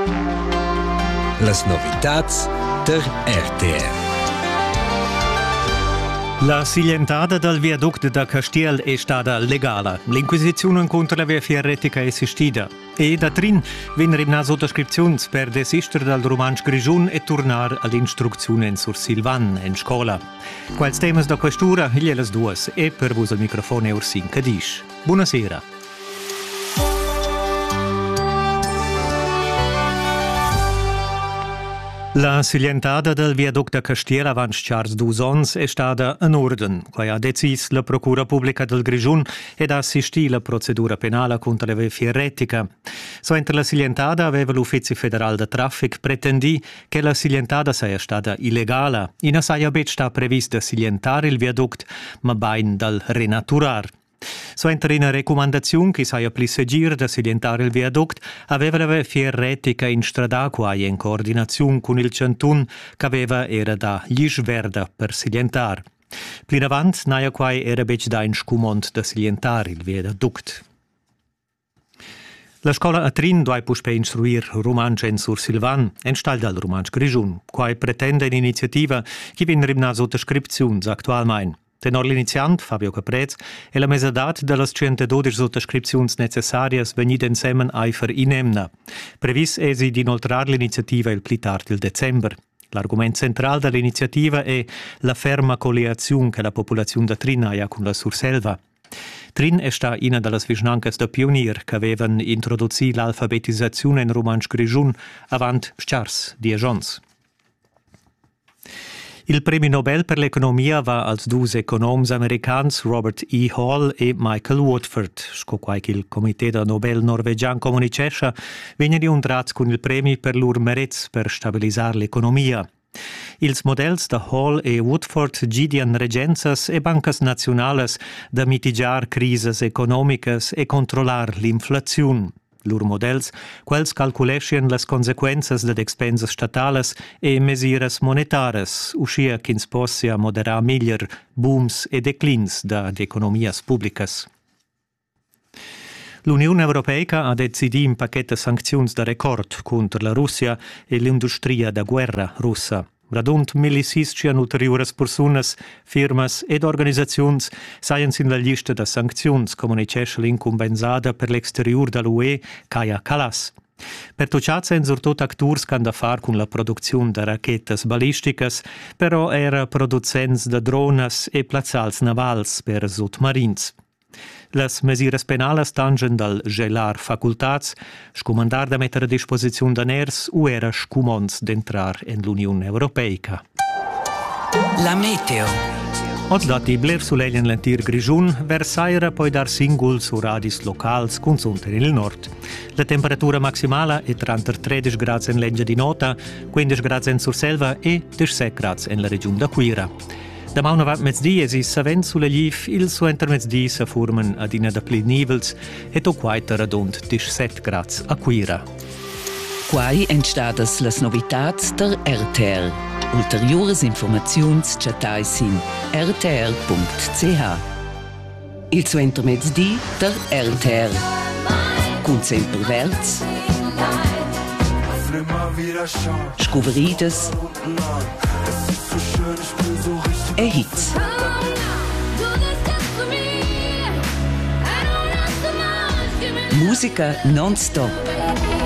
Las novitats der RTR. La silentada del viaduct da Castiel è stata legale. L'inquisizione contro la via fierretica è esistita. E da trin venne rimna sottoscrizioni per desistere dal romanzo Grigiun e tornare all'istruzione in Sur Silvan, in scuola. Quals temas da questura, gliele due, e per voi il microfono è Ursin Cadisch. Buonasera. La silentada del viaduct da Castiel avant Charles Dusons è stata in ordine, quai ha decis la Procura Pubblica del Grigiun ed ha assistì la procedura penale contro la via fierretica. So entre la silentada aveva l'Ufficio Federal de Traffic pretendì che la silentada sia stata illegale. In assaia bet sta prevista silentare il viaduct, ma bain dal renaturar. So entra in raccomandazione che saia pli segir da silentare il viaduct aveva la via fierretica in strada quai in coordinazione con il Cantun che aveva era da Glischverda per silentar. Pli davant naia quai era bec da in scumont da silentare il viaduct. La scuola a Trin doi può instruire romanzo in Sur Silvan, en stal dal romanzo Grigiun, quai pretende un'iniziativa che viene rimna sottoscrizioni attualmente. Tenor l'iniziant, Fabio Caprez, e la mesadat delle 112 sottoscrizioni necessarie venite insieme ai per inemna. Previs esi di inoltrare l'iniziativa il pli tardi il dicembre. L'argomento centrale dell'iniziativa è la ferma colleazione che la popolazione da Trin ha con la Surselva. Trin è sta una delle vicinanze da pionier che avevano introdotto l'alfabetizzazione in romanzo Grigiun avant schars 10 anni. Il premio Nobel per l'economia va als due economi americani Robert E. Hall e Michael Woodford. Sco quai che il Comité Nobel norvegiano comunicesce vengono incontrati con il premio per loro merits per stabilizzare l'economia. Ils models da Hall e Woodford gidian regenzas e bancas nacionales da mitigar crises economicas e controllar l'inflazione. Lur models, quels calculescien las consequences de expenses statales e mesures monetares, uscia ch'ins possia moderar miglior booms e declins da economias publicas. L'Unione Europea ha decidito un pacchetto di sanzioni da record contro la Russia e l'industria da guerra russa. Radunt 1.600 ulteriores personas, firmas ed organizazioni saien in la lista de sanczions, comunicesce l'incompensada per l'exterior dall'UE, Kaja Kallas. Per tucciat sen surtot acturs che han da far con la produzione de rachetas balisticas, però era producents de drones e plazzals navals per sotmarins. Las mesures penales tangen dal gelar facultats, scomandar da mettere a disposizione da ners o era scumons d'entrar in l'Unione Europea. La meteo. Od dati bler sulegien l'entir Grigiun, versaira poi dar singul su radis locals con sunter il nord. La temperatura maximale è 33 gradi in Lengia di Nota, 15 gradi in Surselva e 17 gradi in la regione d'Aquira. Da mauna vat mezzdi esis savent sulla Liv, il suo intermezzdi sa formen ad ina da pli nivels et o quaita radund 17 grads a Quira. Quai entstadas las novitats der RTR. Ulteriores informaziuns chatais in rtr.ch. Il suo intermezzdi der RTR. Cun sempre verts. Scuverides. E hits. Musica non-stop.